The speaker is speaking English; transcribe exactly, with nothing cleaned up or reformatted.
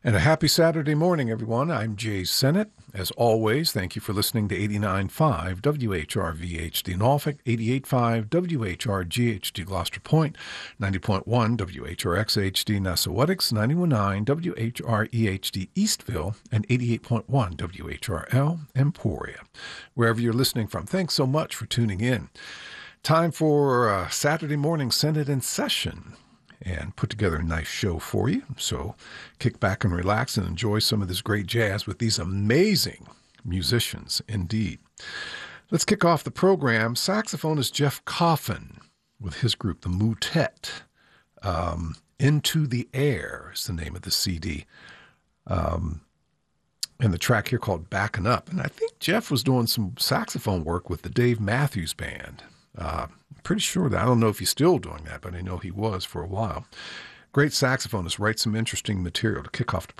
And a happy Saturday morning, everyone. I'm Jay Sennett. As always, thank you for listening to eighty-nine point five W H R V H D Norfolk, eighty-eight point five W H R G H D Gloucester Point, ninety point one W H R X H D Nessawetics, ninety-one point nine W H R E H D Eastville, and eighty-eight point one W H R L Emporia. Wherever you're listening from, thanks so much for tuning in. Time for uh, Saturday morning Senate in session. And put together a nice show for you. So kick back and relax and enjoy some of this great jazz with these amazing musicians indeed. Let's kick off the program. Saxophonist Jeff Coffin with his group, the Motet. Um, Into the Air is the name of the C D. Um, and the track here called Backin' Up. And I think Jeff was doing some saxophone work with the Dave Matthews Band. Uh, pretty sure that. I don't know if he's still doing that, but I know he was for a while. Great saxophonist, writes some interesting material to kick off the